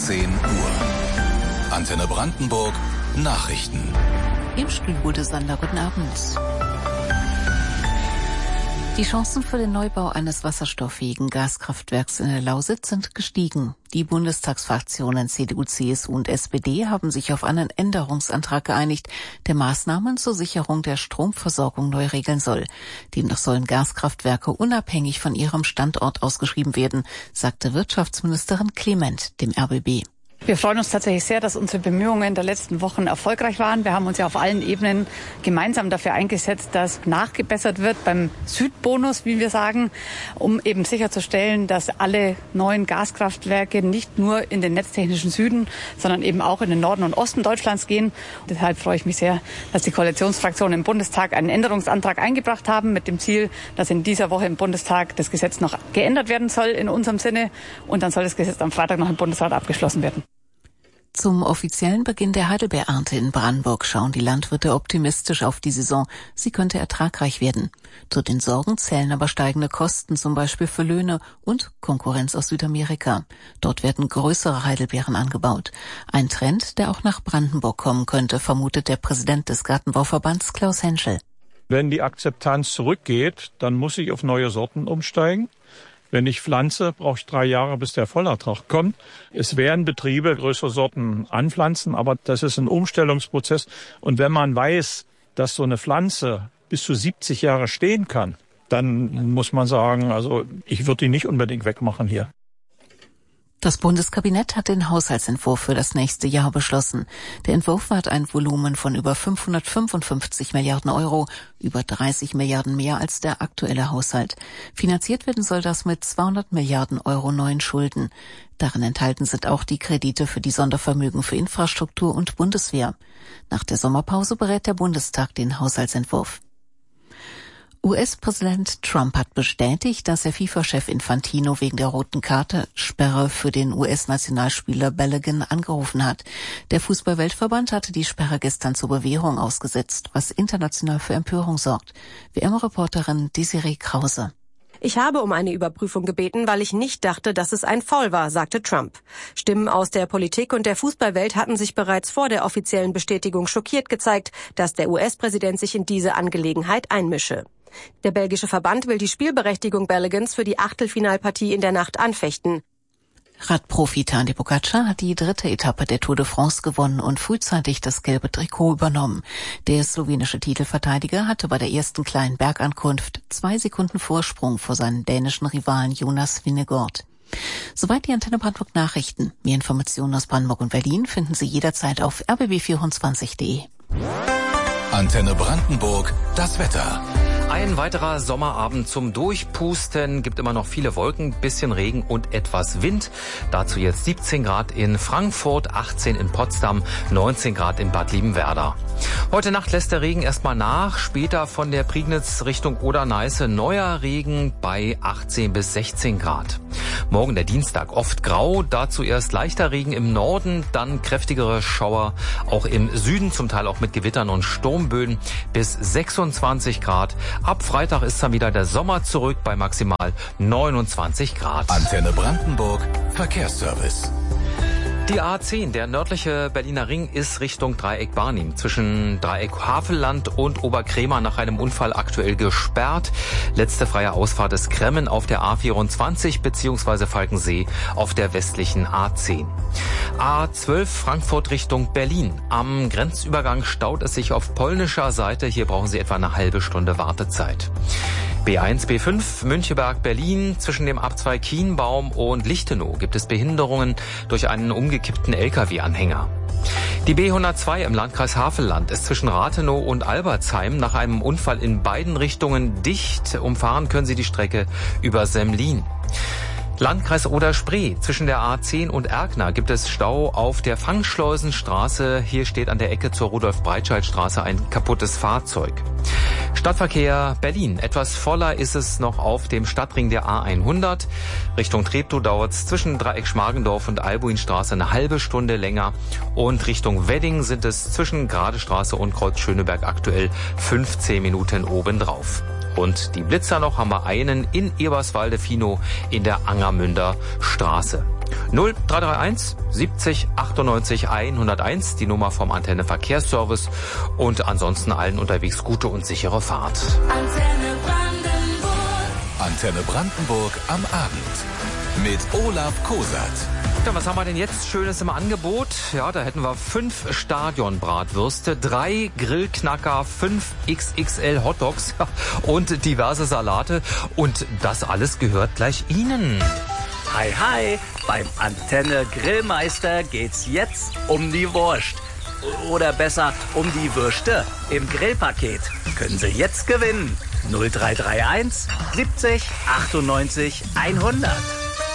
10 Uhr. Antenne Brandenburg, Nachrichten. Im Studio Sander, guten Abend. Die Chancen für den Neubau eines wasserstofffähigen Gaskraftwerks in der Lausitz sind gestiegen. Die Bundestagsfraktionen CDU, CSU und SPD haben sich auf einen Änderungsantrag geeinigt, der Maßnahmen zur Sicherung der Stromversorgung neu regeln soll. Demnach sollen Gaskraftwerke unabhängig von ihrem Standort ausgeschrieben werden, sagte Wirtschaftsministerin Clement dem RBB. Wir freuen uns tatsächlich sehr, dass unsere Bemühungen der letzten Wochen erfolgreich waren. Wir haben uns ja auf allen Ebenen gemeinsam dafür eingesetzt, dass nachgebessert wird beim Südbonus, wie wir sagen, um eben sicherzustellen, dass alle neuen Gaskraftwerke nicht nur in den netztechnischen Süden, sondern eben auch in den Norden und Osten Deutschlands gehen. Und deshalb freue ich mich sehr, dass die Koalitionsfraktionen im Bundestag einen Änderungsantrag eingebracht haben mit dem Ziel, dass in dieser Woche im Bundestag das Gesetz noch geändert werden soll in unserem Sinne. Und dann soll das Gesetz am Freitag noch im Bundesrat abgeschlossen werden. Zum offiziellen Beginn der Heidelbeerernte in Brandenburg schauen die Landwirte optimistisch auf die Saison. Sie könnte ertragreich werden. Zu den Sorgen zählen aber steigende Kosten, zum Beispiel für Löhne und Konkurrenz aus Südamerika. Dort werden größere Heidelbeeren angebaut. Ein Trend, der auch nach Brandenburg kommen könnte, vermutet der Präsident des Gartenbauverbands Klaus Henschel. Wenn die Akzeptanz zurückgeht, dann muss ich auf neue Sorten umsteigen. Wenn ich pflanze, brauche ich 3 Jahre, bis der Vollertrag kommt. Es werden Betriebe größere Sorten anpflanzen, aber das ist ein Umstellungsprozess. Und wenn man weiß, dass so eine Pflanze bis zu 70 Jahre stehen kann, dann muss man sagen, also ich würde die nicht unbedingt wegmachen hier. Das Bundeskabinett hat den Haushaltsentwurf für das nächste Jahr beschlossen. Der Entwurf hat ein Volumen von über 555 Milliarden Euro, über 30 Milliarden mehr als der aktuelle Haushalt. Finanziert werden soll das mit 200 Milliarden Euro neuen Schulden. Darin enthalten sind auch die Kredite für die Sondervermögen für Infrastruktur und Bundeswehr. Nach der Sommerpause berät der Bundestag den Haushaltsentwurf. US-Präsident Trump hat bestätigt, dass er FIFA-Chef Infantino wegen der roten Karte-Sperre für den US-Nationalspieler Balogun angerufen hat. Der Fußball-Weltverband hatte die Sperre gestern zur Bewährung ausgesetzt, was international für Empörung sorgt. WM-Reporterin Desiree Krause. Ich habe um eine Überprüfung gebeten, weil ich nicht dachte, dass es ein Foul war, sagte Trump. Stimmen aus der Politik und der Fußballwelt hatten sich bereits vor der offiziellen Bestätigung schockiert gezeigt, dass der US-Präsident sich in diese Angelegenheit einmische. Der belgische Verband will die Spielberechtigung Baloguns für die Achtelfinalpartie in der Nacht anfechten. Radprofi Tadej Pogačar hat die 3. Etappe der Tour de France gewonnen und frühzeitig das gelbe Trikot übernommen. Der slowenische Titelverteidiger hatte bei der ersten kleinen Bergankunft 2 Sekunden Vorsprung vor seinen dänischen Rivalen Jonas Vingegaard. Soweit die Antenne Brandenburg Nachrichten. Mehr Informationen aus Brandenburg und Berlin finden Sie jederzeit auf rbb24.de. Antenne Brandenburg, das Wetter. Ein weiterer Sommerabend zum Durchpusten, gibt immer noch viele Wolken, bisschen Regen und etwas Wind. Dazu jetzt 17 Grad in Frankfurt, 18 in Potsdam, 19 Grad in Bad Liebenwerda. Heute Nacht lässt der Regen erstmal nach, später von der Prignitz Richtung Oder-Neiße neuer Regen bei 18 bis 16 Grad. Morgen der Dienstag oft grau, dazu erst leichter Regen im Norden, dann kräftigere Schauer auch im Süden, zum Teil auch mit Gewittern und Sturmböen bis 26 Grad. Ab Freitag ist dann wieder der Sommer zurück bei maximal 29 Grad. Antenne Brandenburg, Verkehrsservice. Die A10, der nördliche Berliner Ring, ist Richtung Dreieck Barnim. Zwischen Dreieck Havelland und Oberkrämer nach einem Unfall aktuell gesperrt. Letzte freie Ausfahrt ist Kremmen auf der A24 bzw. Falkensee auf der westlichen A10. A12 Frankfurt Richtung Berlin. Am Grenzübergang staut es sich auf polnischer Seite. Hier brauchen Sie etwa eine halbe Stunde Wartezeit. B1, B5 Müncheberg-Berlin. Zwischen dem Abzweig Kienbaum und Lichtenau gibt es Behinderungen durch einen umgekippten Lkw-Anhänger. Die B102 im Landkreis Havelland ist zwischen Rathenow und Albertsheim nach einem Unfall in beiden Richtungen dicht. Umfahren können Sie die Strecke über Semlin. Landkreis Oder-Spree. Zwischen der A10 und Erkner gibt es Stau auf der Fangschleusenstraße. Hier steht an der Ecke zur Rudolf-Breitscheid-Straße ein kaputtes Fahrzeug. Stadtverkehr Berlin. Etwas voller ist es noch auf dem Stadtring der A100. Richtung Treptow dauert es zwischen Dreieck Schmargendorf und Albuinstraße eine halbe Stunde länger. Und Richtung Wedding sind es zwischen Gradestraße und Kreuz Schöneberg aktuell 15 Minuten obendrauf. Und die Blitzer noch haben wir einen in Eberswalde-Finow in der Angermünder Straße. 0331 70 98 101, die Nummer vom Antenne Verkehrsservice. Und ansonsten allen unterwegs gute und sichere Fahrt. Antenne Brandenburg am Abend mit Olaf Kosat. Ja, was haben wir denn jetzt Schönes im Angebot? Ja, da hätten wir 5 Stadionbratwürste, 3 Grillknacker, 5 XXL Hotdogs und diverse Salate. Und das alles gehört gleich Ihnen. Hi, hi, beim Antenne Grillmeister geht's jetzt um die Wurst. Oder besser, um die Würste im Grillpaket. Können Sie jetzt gewinnen. 0331 70 98 100.